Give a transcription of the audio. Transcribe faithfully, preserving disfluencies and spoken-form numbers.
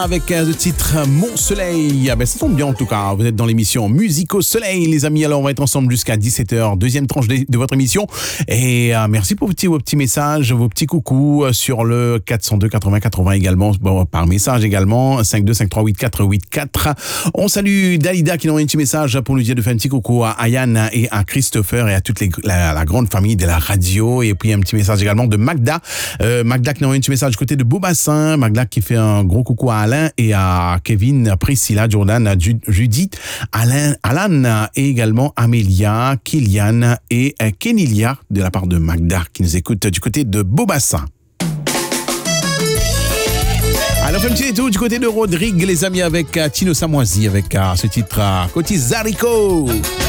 Avec euh, le titre Mon Soleil. Ah ben, ça tombe bien en tout cas. Vous êtes dans l'émission Musique au Soleil, les amis. Alors, on va être ensemble jusqu'à dix-sept heures. Deuxième tranche de, de votre émission. Et euh, merci pour vos petits, vos petits messages, vos petits coucous sur le quatre cent deux quatre-vingts quatre-vingts également. Bon, par message également. cinq deux cinq trois huit quatre huit quatre. On salue Dalida qui nous envoie un petit message pour nous dire de faire un petit coucou à Ayane et à Christopher et à toute les, la, la grande famille de la radio. Et puis un petit message également de Magda. Euh, Magda qui nous envoie un petit message du côté de Beaubassin. Magda qui fait un gros coucou à Alain et à Kevin, Priscilla, Jordan, Judith, Alain, Alan et également Amélia, Kylian et Kenilia de la part de Magda qui nous écoute du côté de Beaubassin. Alors, on fait un petit détour du côté de Rodrigue, les amis, avec Tino Samoisi avec ce titre Côté Zarico.